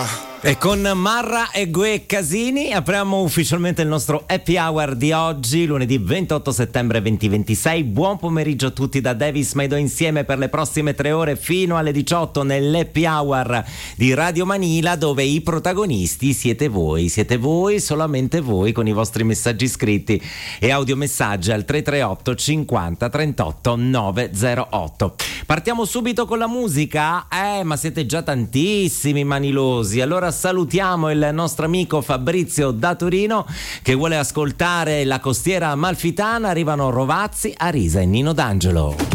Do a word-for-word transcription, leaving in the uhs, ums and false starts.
E con Marra e Gue Casini apriamo ufficialmente il nostro happy hour di oggi, lunedì ventotto settembre duemilaventisei. Buon pomeriggio a tutti da Davis Maido, insieme per le prossime tre ore fino alle diciotto nell'happy hour di Radio Manila, dove i protagonisti siete voi, siete voi, solamente voi, con i vostri messaggi scritti e audiomessaggi al tre tre otto cinquanta trentotto novecentotto. Partiamo subito con la musica? Eh, ma siete già tantissimi manilosi, allora salutiamo il nostro amico Fabrizio da Torino che vuole ascoltare la costiera amalfitana. Arrivano Rovazzi, Arisa e Nino D'Angelo.